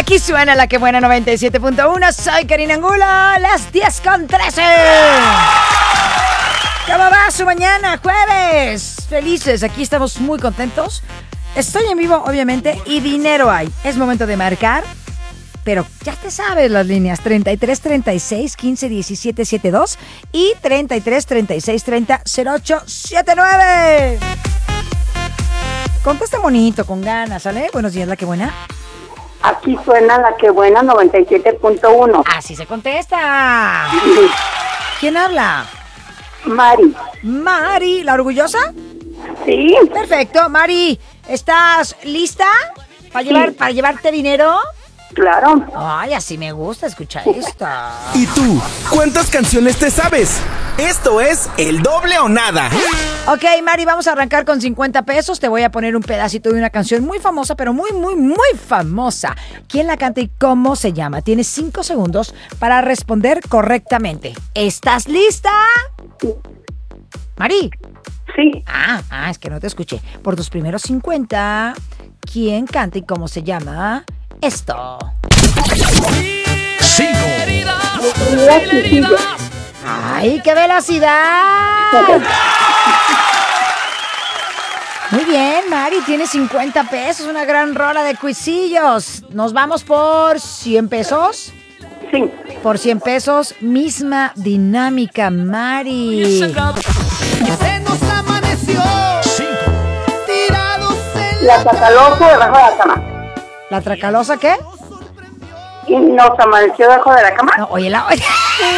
Aquí suena La Que Buena 97.1. Soy Karina Angulo. Las 10:13. ¿Cómo va su mañana? Jueves. Felices. Aquí estamos muy contentos. Estoy en vivo, obviamente, y dinero hay. Es momento de marcar. Pero ya te sabes las líneas. 33 36 15 17 72 y 33 36 30 08 79. Contesta bonito, con ganas, ¿sale? Buenos días, La Que Buena. Aquí suena La Que Buena 97.1. Así se contesta. ¿Quién habla? Mari. Mari, ¿la orgullosa? Sí. Perfecto, Mari, ¿estás lista para llevarte dinero? Claro. Ay, así me gusta escuchar esto. ¿Y tú? ¿Cuántas canciones te sabes? Esto es El Doble o Nada. Ok, Mari, vamos a arrancar con 50 pesos. Te voy a poner un pedacito de una canción muy famosa, pero muy famosa. ¿Quién la canta y cómo se llama? Tienes 5 segundos para responder correctamente. ¿Estás lista? Mari. Sí. Es que no te escuché. Por tus primeros 50, ¿quién canta y cómo se llama esto? 5. ¡Ay, qué velocidad! Muy bien, Mari, tienes 50 pesos, una gran rola de cuisillos. Nos vamos por 100 pesos. Sí. Por 100 pesos, misma dinámica, Mari. Se nos amaneció. 5. Tirados en La Tracalosa debajo de la cama. ¿La Tracalosa qué? Y nos amaneció debajo de la cama. No, oye,